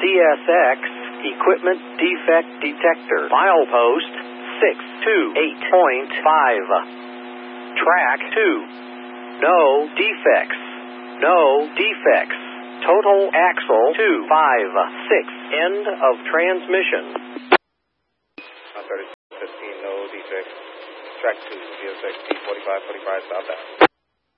CSX Equipment Defect Detector. Milepost 628.5. Track 2. No defects. No defects. Total axle 256. End of transmission. 3015, no defects. Track 2, CSX P4545 southbound.